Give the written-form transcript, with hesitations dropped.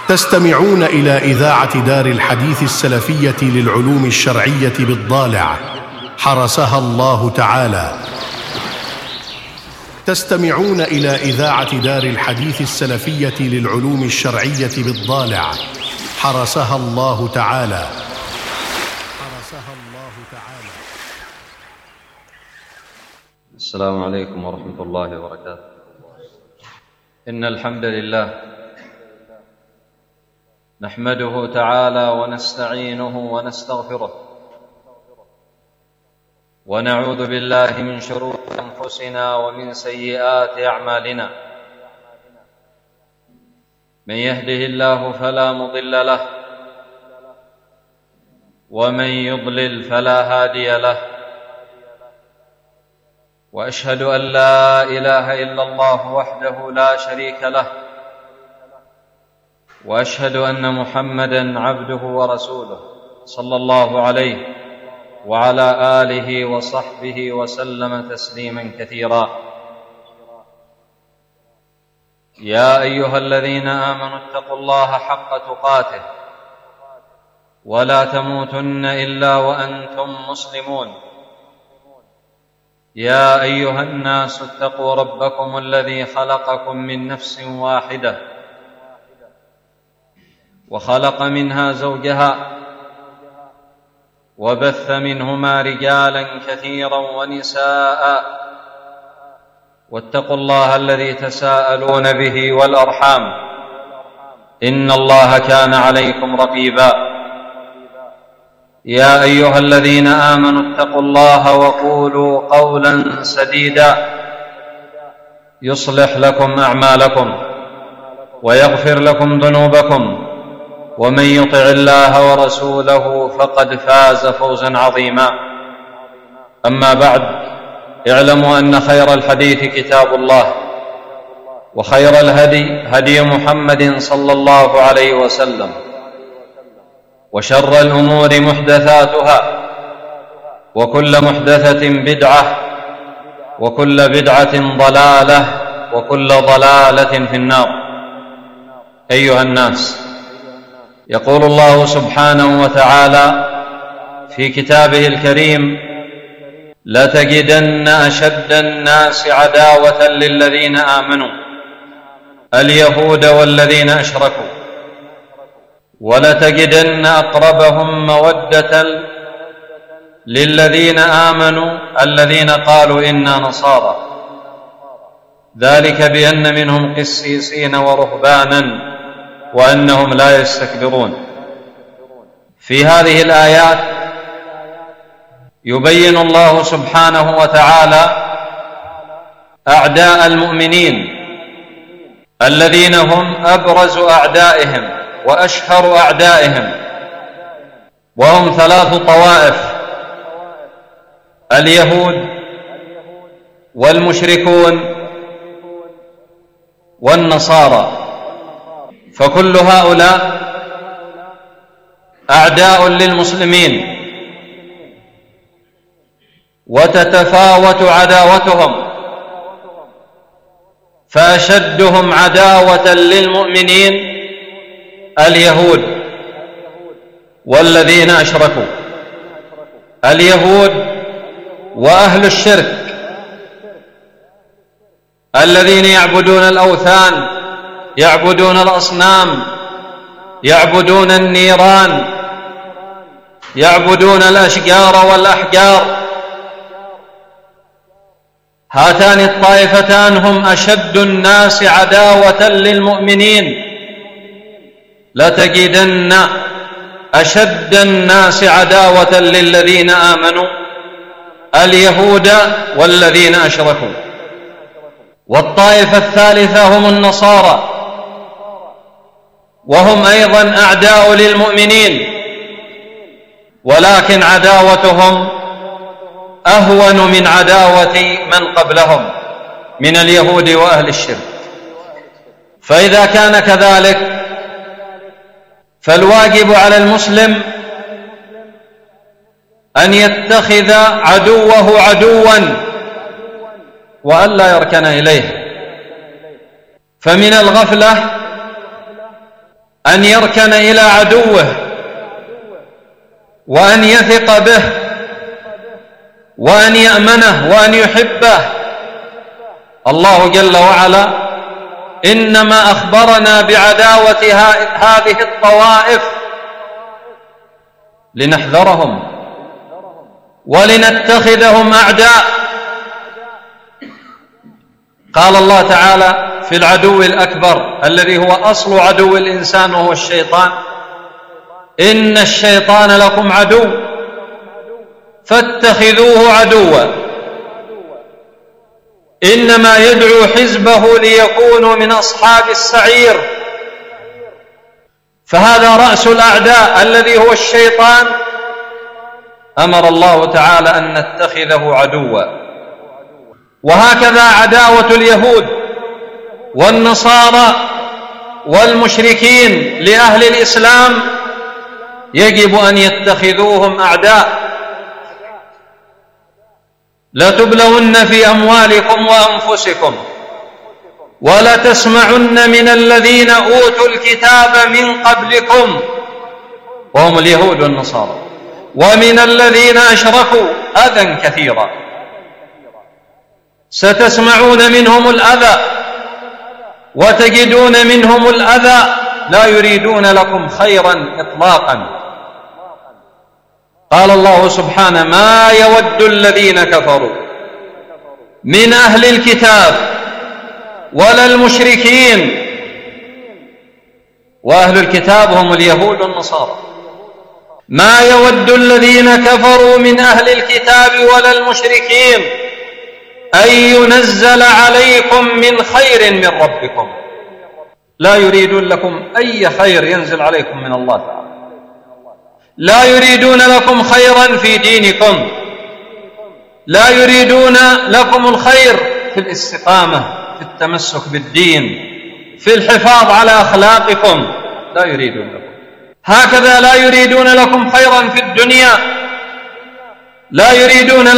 تستمعون إلى إذاعة دار الحديث السلفية للعلوم الشرعية بالضالع حرسها الله تعالى. تستمعون إلى إذاعة دار الحديث السلفية للعلوم الشرعية بالضالع حرسها الله تعالى. السلام عليكم ورحمة الله وبركاته. إن الحمد لله نحمده تعالى ونستعينه ونستغفره، ونعوذ بالله من شرور أنفسنا ومن سيئات أعمالنا. من يهده الله فلا مضل له، ومن يضلل فلا هادي له. وأشهد أن لا إله إلا الله وحده لا شريك له، وأشهد أن محمدًا عبده ورسوله صلى الله عليه وعلى آله وصحبه وسلم تسليمًا كثيرًا. يا أيها الذين آمنوا اتقوا الله حق تقاته ولا تموتن إلا وأنتم مسلمون. يا أيها الناس اتقوا ربكم الذي خلقكم من نفس واحدة، وخلق منها زوجها، وبث منهما رجالا كثيرا ونساء. واتقوا الله الذي تساءلون به والأرحام، إن الله كان عليكم رقيبا. يا أيها الذين آمنوا اتقوا الله وقولوا قولا سديدا يصلح لكم أعمالكم ويغفر لكم ذنوبكم، ومن يطع الله ورسوله فقد فاز فوزا عظيما. أما بعد، اعلموا أن خير الحديث كتاب الله، وخير الهدي هدي محمد صلى الله عليه وسلم، وشر الأمور محدثاتها، وكل محدثة بدعة، وكل بدعة ضلالة، وكل ضلالة في النار. أيها الناس، يقول الله سبحانه وتعالى في كتابه الكريم: لتجدن أشد الناس عداوة للذين آمنوا اليهود والذين أشركوا، ولتجدن أقربهم مودة للذين آمنوا الذين قالوا إنا نصارى، ذلك بأن منهم قسيسين ورهبانا وأنهم لا يستكبرون. في هذه الآيات يبين الله سبحانه وتعالى أعداء المؤمنين الذين هم أبرز أعدائهم وأشهر أعدائهم، وهم 3 طوائف: اليهود والمشركون والنصارى. فكل هؤلاء أعداء للمسلمين، وتتفاوت عداوتهم، فأشدهم عداوة للمؤمنين اليهود والذين أشركوا. اليهود وأهل الشرك الذين يعبدون الأوثان، يعبدون الأصنام، يعبدون النيران، يعبدون الأشجار والأحجار. هاتان الطائفتان هم أشد الناس عداوة للمؤمنين. لتجدن أشد الناس عداوة للذين آمنوا اليهود والذين أشركوا. والطائفة الثالثة هم النصارى، وهم أيضا أعداء للمؤمنين، ولكن عداوتهم أهون من عداوة من قبلهم من اليهود وأهل الشرك. فإذا كان كذلك، فالواجب على المسلم أن يتخذ عدوه عدوا وألا يركن إليه. فمن الغفلة أن يركن إلى عدوه وأن يثق به وأن يأمنه وأن يحبه. الله جل وعلا إنما أخبرنا بعداوة هذه الطوائف لنحذرهم ولنتخذهم أعداء. قال الله تعالى في العدو الأكبر الذي هو أصل عدو الإنسان وهو الشيطان: إن الشيطان لكم عدو فاتخذوه عدوا إنما يدعو حزبه ليكونوا من أصحاب السعير. فهذا رأس الأعداء الذي هو الشيطان، أمر الله تعالى أن نتخذه عدوا. وهكذا عداوة اليهود والنصارى والمشركين لأهل الإسلام يجب أن يتخذوهم أعداء. لتبلون في أموالكم وأنفسكم ولتسمعن من الذين أوتوا الكتاب من قبلكم، وهم اليهود والنصارى، ومن الذين أشركوا أذى كثيرا. ستسمعون منهم الأذى وتجدون منهم الأذى، لا يريدون لكم خيرا إطلاقا. قال الله سبحانه: ما يود الذين كفروا من أهل الكتاب ولا المشركين. وأهل الكتاب هم اليهود والنصارى. ما يود الذين كفروا من أهل الكتاب ولا المشركين أن ينزل عليكم من خير من ربكم. لا يريدون لكم أي خير ينزل عليكم من الله تعالى. لا يريدون لكم خيرا في دينكم، لا يريدون لكم الخير في الاستقامة، في التمسك بالدين، في الحفاظ على أخلاقكم، لا يريدون لكم. هكذا لا يريدون لكم خيرا في الدنيا، لا يريدون